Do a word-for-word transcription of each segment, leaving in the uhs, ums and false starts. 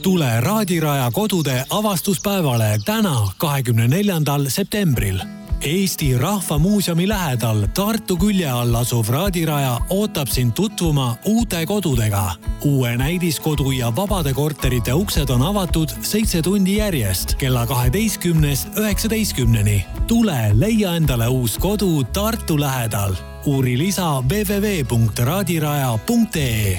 Tule Raadiraja kodude avastuspäevale täna, kahekümne neljandal septembril. Eesti Rahva Muuseumi lähedal Tartu külje all asuv Raadiraja ootab sind tutvuma uute kodudega. Uue näidiskodu ja vabade korterite uksed on avatud seitse tundi järjest kella kaheteistkümnest üheksateistkümneni. Tule leia endale uus kodu Tartu lähedal. Uuri lisa w w w punkt raadiraja punkt e.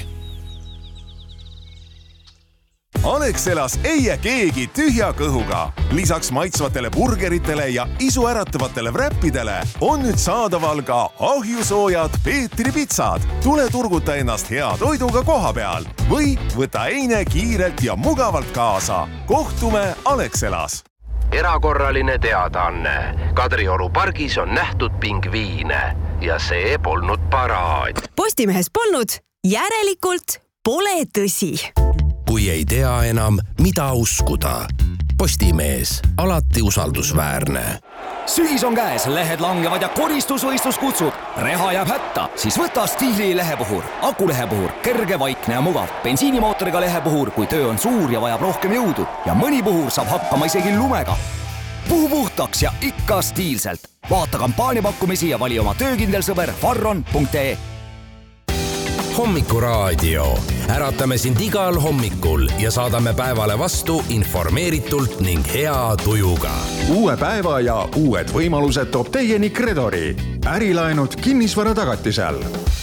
Alexelas ei jää keegi tühja kõhuga. Lisaks maitsvatele burgeritele ja isuäratavatele wrappidele on nüüd saadaval ka ahjusoojad Peetri pitsad. Tule turguta ennast hea toiduga koha peal või võta eine kiirelt ja mugavalt kaasa. Kohtume Alexelas. Erakorraline teadaanne. Kadrioru pargis on nähtud pingviine ja see polnud paraad. Postimehes polnud, järelikult pole tõsi. Kui ei tea enam, mida uskuda. Postimees, alati usaldusväärne. Sügis on käes, lehed langevad ja koristusvõistlus kutsub. Reha jääb hätta, siis võta Stiili lehepuhur. Akulehepuhur, kerge, vaikne ja mugav. Bensiinimootoriga lehepuhur, kui töö on suur ja vajab rohkem jõudu. Ja mõni puhur saab hakkama isegi lumega. Puhu puhtaks ja ikka stiilselt. Vaata kampaaniapakkumisi ja vali oma töökindel sõber farron punkt e. Hommikuraadio. Äratame sind igal hommikul ja saadame päevale vastu informeeritult ning hea tujuga. Uue päeva ja uued võimalused toob teieni Kredori. Ärilaenud kinnisvara tagatisel.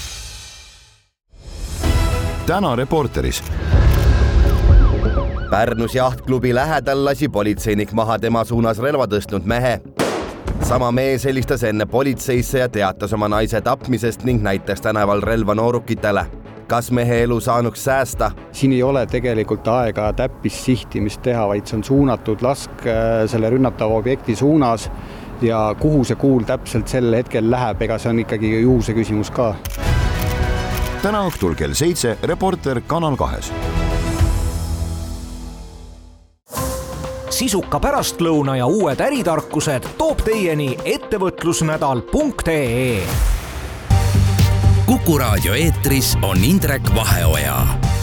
Täna Reporteris. Pärnus jahtklubi lähedal lasi politseinik maha tema suunas relva tõstnud mehe. Sama mees helistas enne politseisse ja teatas oma naise tapmisest ning näitas tänaval relva noorukitele. Kas mehe elu saanuks säästa? Siin ei ole tegelikult aega täppis sihtimist teha, vaid see on suunatud lask selle rünnatava objekti suunas ja kuhu see kuul täpselt sel hetkel läheb, ega see on ikkagi juhuse küsimus ka. Täna õhtul kell seitse Reporter Kanal kahes. Sisuka pärastlõuna ja uued äritarkused toob teieni ettevõtlusnädal punkt e. Kuku raadio eetris on Indrek Vaheoja.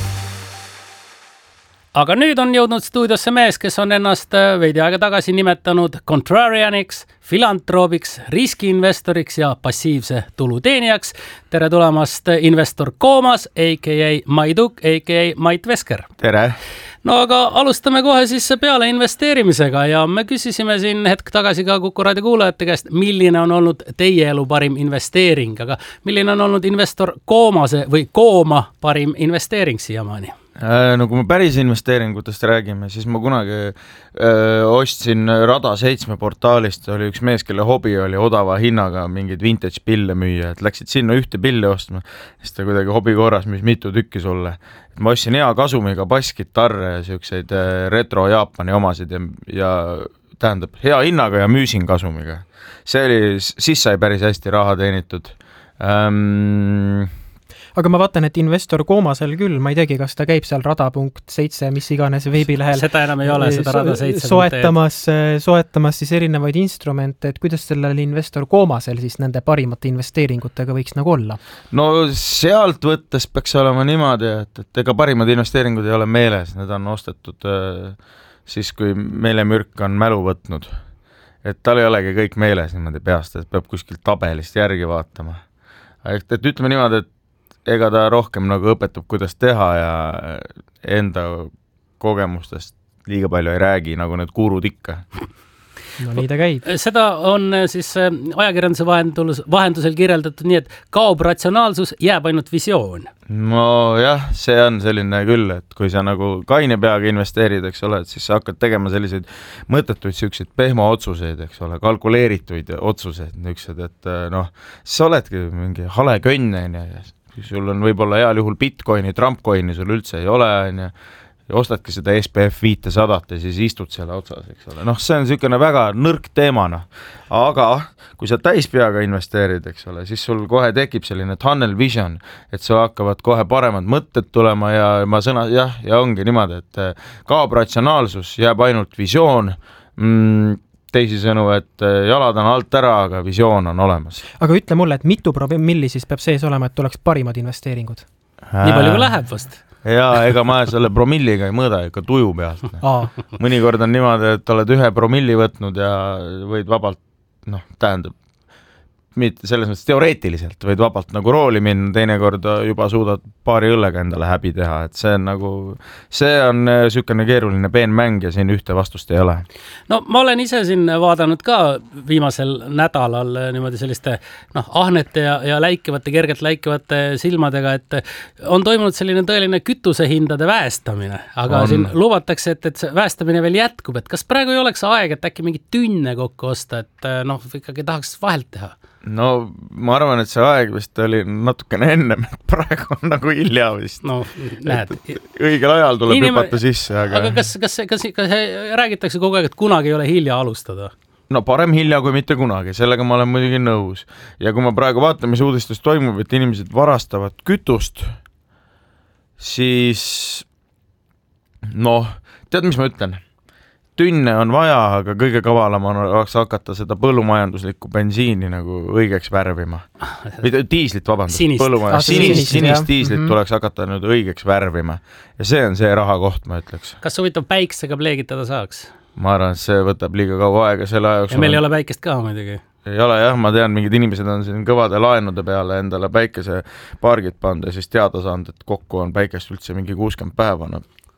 Aga nüüd on jõudnud stuudiosse mees, kes on ennast veidi aega tagasi nimetanud contrarianiks, filantroobiks, riskiinvestoriks ja passiivse tuluteenijaks. Tere tulemast investor Koomas, a k a Maiduk, a k a Mait Vesker. Tere! No aga alustame kohe siis peale investeerimisega ja me küsisime siin hetk tagasi ka Kuku raadio kuulajate käest, milline on olnud teie elu parim investeering, aga milline on olnud investor Koomase või Kooma parim investeering siiamaani? No kui me päris investeeringutest räägime, siis ma kunagi öö, ostsin Rada seitsme portaalist, oli üks mees, kelle hobi oli odava hinnaga mingeid vintage pille müüa, et läksid sinna ühte pille ostma, siis ta kuidagi hobi korras müüs mitu tükki sulle. Et ma ostsin hea kasumiga bassgitarre ja siukseid retro Jaapani omasid ja, ja tähendab hea hinnaga ja müüsin kasumiga. See oli, siis sai päris hästi raha teenitud. Ähm, Aga ma vaatan, et investor Koomasel küll, ma ei teagi, kas ta käib seal rada punkt seitse, mis iganes veebilehel. Seda enam ei ole, seda rada seitse. Soetamas, soetamas siis erinevaid instrumente, et kuidas sellel investor Koomasel siis nende parimate investeeringutega võiks nagu olla? No sealt võttes peaks olema niimoodi, et, et ega parimad investeeringud ei ole meeles, need on ostetud äh, siis, kui meelemürk on mälu võtnud. Et tal ei olegi kõik meeles niimoodi peast, et peab kuskilt tabelist järgi vaatama. Et, et ütleme niimoodi, et ega ta rohkem nagu õpetab, kuidas teha ja enda kogemustest liiga palju ei räägi, nagu need kuurud ikka. No nii ta käib. Seda on siis ajakirjanduse vahendus, vahendusel kirjeldatud nii, et kaob ratsionaalsus, jääb ainult visioon. No jah, see on selline küll, et kui sa nagu kaine peaga investeerid, eks ole, et siis sa hakkad tegema selliseid mõttetuid siukseid pehmo otsuseid, eks ole, kalkuleerituid otsuseid, niisugused, et noh, sa oledki mingi hale könne ja sul on võib-olla heal juhul bitcoini, trumpcoini sul üldse ei ole ja ostadki seda S P F viissada ja siis istud selle otsas, eks ole. Noh, see on niisugune väga nõrk teemana. Aga kui sa täispeaga investeerid, eks ole, siis sul kohe tekib selline tunnel vision, et sul hakkavad kohe paremad mõtted tulema ja ma sõna, jah, ja ongi niimoodi, et kaob ratsionaalsus, jääb ainult visioon, mm, teisisõnu, et jalad on alt ära, aga visioon on olemas. Aga ütle mulle, et mitu promilli siis peab sees olema, et oleks parimad investeeringud? Nii palju kui läheb vast. ja ega ma selle promilliga ei mõõda ikka tuju pealt. Mõnikord on niimoodi, et oled ühe promilli võtnud ja võid vabalt, noh, tähendab, mitte selles mõttes teoreetiliselt võid vabalt nagu rooli minna, teinekord juba suudad paari õllega endale häbi teha, et see on nagu, see on sükene keeruline peenmäng ja siin ühte vastust ei ole. No ma olen ise siin vaadanud ka viimasel nädalal niimoodi selliste noh, ahnete ja, ja läikivate, kergelt läikivate silmadega, et on toimunud selline tõeline kütusehindade väestamine, aga on. Siin lubatakse, et, et see väestamine veel jätkub, et kas praegu ei oleks aeg, et äkki mingi tünne kokku osta, et noh, ikkagi tahaks vahelt teha? No ma arvan, et see aeg vist oli natukene ennem, et praegu on nagu hilja vist. No näed. Õigel ajal tuleb Inime... hüpata sisse. Aga, aga kas, kas, kas, kas, kas räägitakse kogu aeg, et kunagi ei ole hilja alustada? No parem hilja kui mitte kunagi, sellega ma olen muidugi nõus. Ja kui ma praegu vaatan, mis uudistes toimub, et inimesed varastavad kütust, siis noh, tead, mis ma ütlen? Tünne on vaja, aga kõige kavalam on oleks hakata seda põllumajanduslikku bensiini nagu õigeks värvima. Või diislit, vabandust. Sinist. Ah, sinist, sinist diislit mm-hmm. tuleks hakata nüüd õigeks värvima. Ja see on see raha koht, ma ütleks. Kas huvitav päiksega pleegitada saaks? Ma arvan, et see võtab liiga kaua aega selle ajaks. Ja meil ei ole päikest ka muidugi. Ei ole jah, ma tean, mingid inimesed on siin kõvade laenude peale endale päikese pargid panda ja siis teada saanud, et kokku on päikest üldse mingi kuuskümmend päeva. No.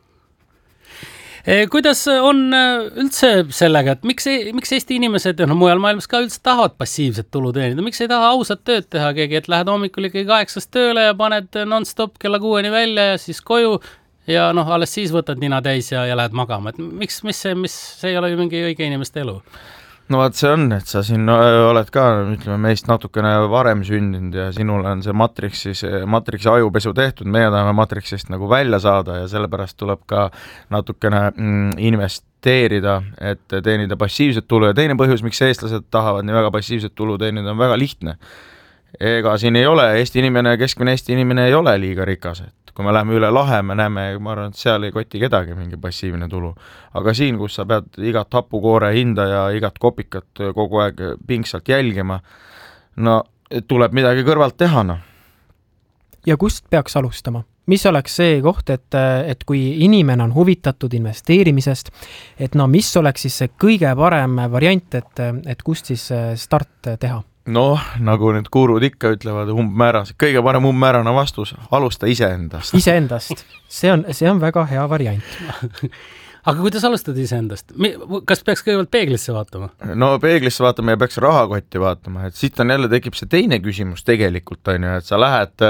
Kuidas on üldse sellega, et miks, miks Eesti inimesed ja no mujal maailmas ka üldse tahavad passiivset tulu teenida? Miks ei taha ausat tööd teha keegi, et lähed hommikul ikkagi kaheksast tööle ja paned non-stop kella kuueni välja ja siis koju ja noh, alles siis võtad nina täis ja, ja lähed magama. Et miks, mis see, mis, see ei ole ju mingi õige inimeste elu? No vaat see on, et sa siin oled ka, ütleme, meist natukene varem sündinud ja sinul on see Matrixi, see Matrixi ajupesu tehtud, meie tahame Matrixist nagu välja saada ja sellepärast tuleb ka natukene mm, investeerida, et teenida passiivset tulu ja teine põhjus, miks eestlased tahavad nii väga passiivset tulu teenida, on väga lihtne. Ega siin ei ole, Eesti inimene, keskmine Eesti inimene ei ole liiga rikas, et kui me läheme üle lahe, me näeme, ma arvan, et seal ei koti kedagi mingi passiivne tulu. Aga siin, kus sa pead igat hapukoore hinda ja igat kopikat kogu aeg pingsalt jälgima, no tuleb midagi kõrvalt teha. No. Ja kust peaks alustama? Mis oleks see koht, et, et kui inimene on huvitatud investeerimisest, et no mis oleks siis see kõige parem variant, et, et kust siis start teha? No, nagu need kuurud ikka ütlevad umbmääras, kõige parem umbmäärane vastus, alusta iseendast. Iseendast. See on, see on väga hea variant. Aga kuidas alustad iseendast? Kas peaks kõigepealt peeglisse vaatama? No peeglisse vaatama ja peaks rahakotti vaatama, et siit on jälle tekib see teine küsimus tegelikult, on ju, et sa lähed,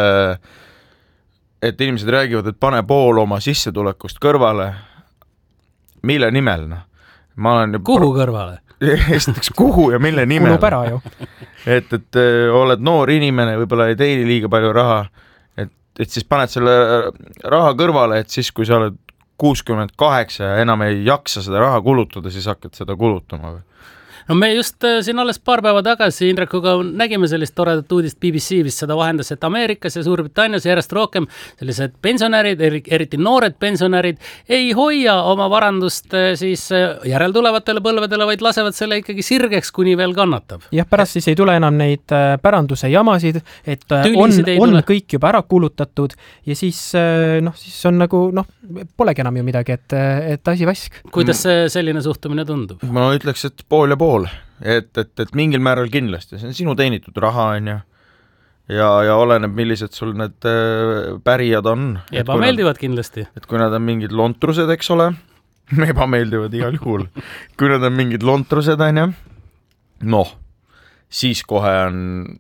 et inimesed räägivad, et pane pool oma sissetulekust kõrvale, mille nimel, noh? Ma olen... Kuhu kõrvale? Esiteks kuhu ja mille nimel. Kulub ära ju. Et, et oled noor inimene, võib-olla ei teeni liiga palju raha, et, et siis paned selle raha kõrvale, et siis kui sa oled kuuskümmend kaheksa ja enam ei jaksa seda raha kulutada, siis hakkad seda kulutama või? No me just siin alles paar päeva tagasi Indrekuga nägime sellist toredat uudist B B C, mis seda vahendas, et Ameerikas ja Suurbritannias järjest rohkem sellised pensionärid, eriti noored pensionärid, ei hoia oma varandust siis järeltulevatele põlvedele, vaid lasevad selle ikkagi sirgeks, kuni veel kannatab. Jah, pärast siis ei tule enam neid päranduse jamasid, et on, on kõik juba ära kulutatud ja siis, noh, siis on nagu, noh, polegi enam ju midagi, et, et asi vask. Kuidas see selline suhtumine tundub? Ma ütleks, et pool ja pool. Et, et, et mingil määral kindlasti, see on sinu teenitud raha, on ju. Ja, ja oleneb, millised sul need pärijad on. Ebameeldivad kindlasti. Et kui nad on mingid lontrused, eks ole, ebameeldivad igal juhul. Kui nad on mingid lontrused, on ju, noh, siis kohe on,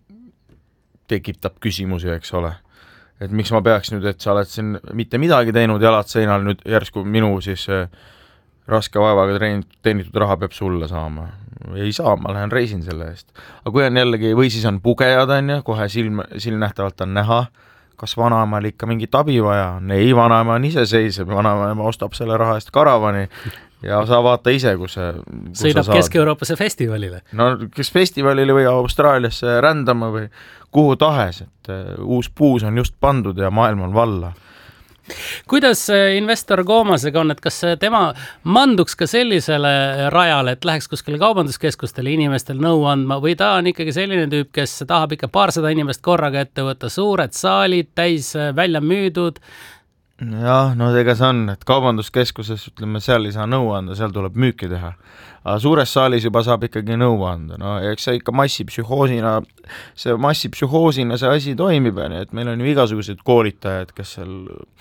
tekitab küsimusi, eks ole. Et miks ma peaks nüüd, et sa oled siin mitte midagi teinud jalad seinal, nüüd järsku minu siis raske vaevaga teenitud raha peab sulle saama. Ei saa, ma lähen reisin selle eest. Aga kui on jällegi, või siis on pugejad, on ju, kohe silm, silmnähtavalt on näha, kas vanaemal ikka mingi tabi vaja on? Ei, vanaema on ise seiseb, vanaema ostab selle raha eest karavani ja sa vaata ise, kus see... Kus sõidab Kesk-Euroopasse festivalile. No, kes festivalile või Austraaliasse rändama või kuhu tahes, et uus puus on just pandud ja maailm on valla. Kuidas investor Koomasega on, et kas tema manduks ka sellisele rajale, et läheks kuskile kaubanduskeskustele inimestel nõu andma või ta on ikkagi selline tüüp, kes tahab ikka paarsada inimest korraga ette võtta, suured saalid, täis välja müüdud? jah, no ega see on, et kaubanduskeskuses, ütleme, seal ei saa nõu anda, seal tuleb müüki teha. Aga suures saalis juba saab ikkagi nõu anda, no eks see ikka massipsühhoosina, see massipsühhoosina see asi toimib, et meil on ju igasugused koolitajad, kes seal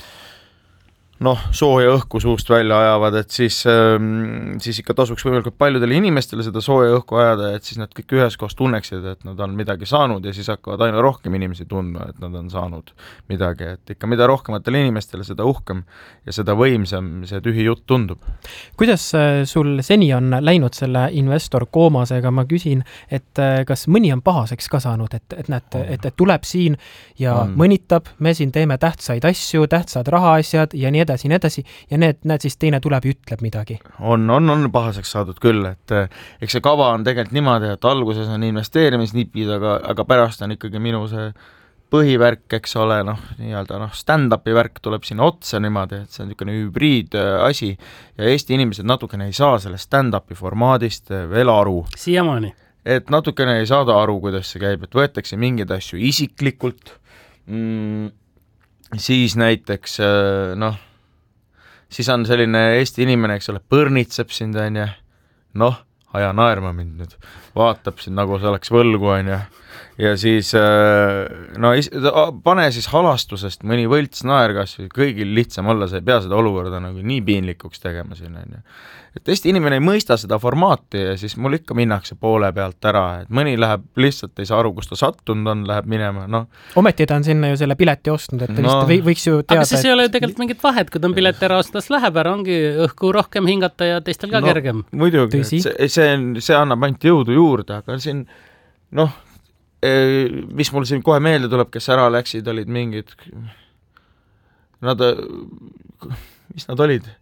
noh, sooja õhku suust välja ajavad, et siis, siis ikka tasuks võimalikult paljudele inimestele seda sooja õhku ajada, et siis nad kõik üheskoos tunneksid, et nad on midagi saanud ja siis hakkavad aina rohkem inimesi tundma, et nad on saanud midagi, et ikka mida rohkematele inimestele seda uhkem ja seda võimsam see tühi jutt tundub. Kuidas sul seni on läinud selle investor koomasega, ma küsin, et kas mõni on pahaseks ka saanud, et, et, näed, et, et tuleb siin ja on. Mõnitab, me siin teeme tähtsaid asju, tähtsad rahaasjad ja nii edasi, nii edasi, ja need, näed siis teine tuleb ja ütleb midagi. On, on, on pahaseks saadud küll, et eks see kava on tegelikult niimoodi, et alguses on investeerimisnipid, aga, aga pärast on ikkagi minu see põhivärk, eks ole, noh, nii-öelda, noh, stand-upi värk tuleb sinna otsa niimoodi, et see on niisugune hübriid asi ja Eesti inimesed natukene ei saa sellest stand-upi formaadist veel aru. Siiamaani. Et natukene ei saada aru, kuidas see käib, et võetakse mingeid asju isiklikult, mm, siis näiteks, noh, siis on selline Eesti inimene, eks ole, põrnitseb sind, on ja noh, aja naerma mind nüüd, vaatab sind nagu see oleks võlgu, on ja, ja siis no, pane siis halastusest mõni võlts naergas, kõigil lihtsam olla, sa ei pea seda olukorda nagu nii piinlikuks tegema siin, on ja. Et Eesti inimene ei mõista seda formaati ja siis mul ikka minnakse poole pealt ära, et mõni läheb lihtsalt ei saa aru, kus ta sattunud on, läheb minema, noh. Ometi ta on sinna ju selle pileti ostnud, et no. Vist võiks ju teada. Aga siis et... ei ole ju tegelikult mingit vahet, kui ta on pileti ära ostnud, läheb ära, ongi õhku rohkem hingata ja teistel ka no, kergem. Muidugi, see, see, see annab ainult jõudu juurde, aga siin, noh, mis mul siin kohe meelde tuleb, kes ära läksid, olid mingid, nad, mis nad olid?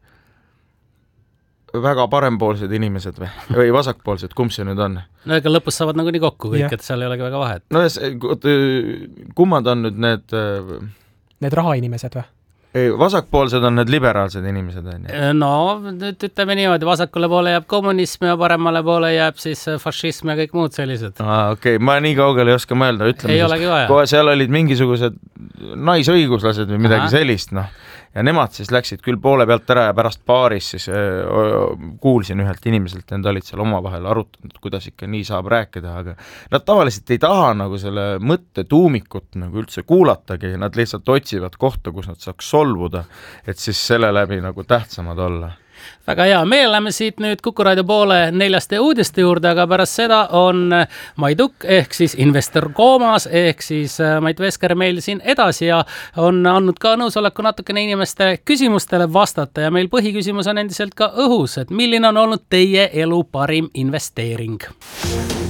Väga parempoolsed inimesed või, või vasakpoolsed, kumb see nüüd on? No ega lõpus saavad nagu nii kokku kõik, ja. Et seal ei olegi väga vahet. No kummad on nüüd need... Need rahainimesed või? Ei, vasakpoolsed on need liberaalsed inimesed. On, no, nüüd ütleme niimoodi, vasakule poole jääb kommunism ja paremale poole jääb siis fašism ja kõik muud sellised. Aa, okei, okay. Ma nii kaugele ei oska mõelda, ütleme. Ei olegi vaja. Kohe seal olid mingisugused naisõiguslased või midagi Aha. sellist, noh. Ja nemad siis läksid küll poole pealt ära ja pärast paaris siis öö, kuulsin ühelt inimeselt, need olid seal omavahel arutanud, kuidas ikka nii saab rääkida, aga nad tavaliselt ei taha nagu selle mõtte tuumikut nagu üldse kuulatagi, nad lihtsalt otsivad kohta, kus nad saaks solvuda, et siis selle läbi nagu tähtsamad olla. Väga hea, me läheme siit nüüd Kuku Raadio poole neljaste uudiste juurde, aga pärast seda on Maiduk ehk siis investor koomas ehk siis Mait Vesker meil siin edasi ja on andnud ka nõusoleku natukene inimeste küsimustele vastata ja meil põhiküsimus on endiselt ka õhus, et milline on olnud teie elu parim investeering?